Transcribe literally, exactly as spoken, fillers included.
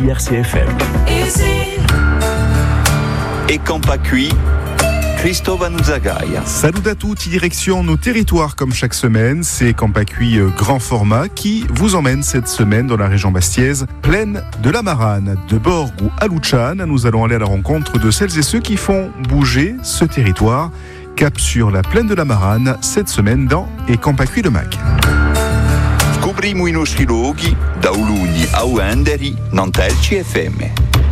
sur R C F M. E Campacui, Christophe Nuzagaia. Salut à tous, direction nos territoires comme chaque semaine. C'est Campacui grand format qui vous emmène cette semaine dans la région bastiaise, plaine de la Marane. De Borg ou à Luciane, nous allons aller à la rencontre de celles et ceux qui font bouger ce territoire. Cap sur la plaine de la Marane, cette semaine dans E Campacui le Mag. Scopriamo i nostri luoghi da Ulugni a Uenderi, Nantelci F M.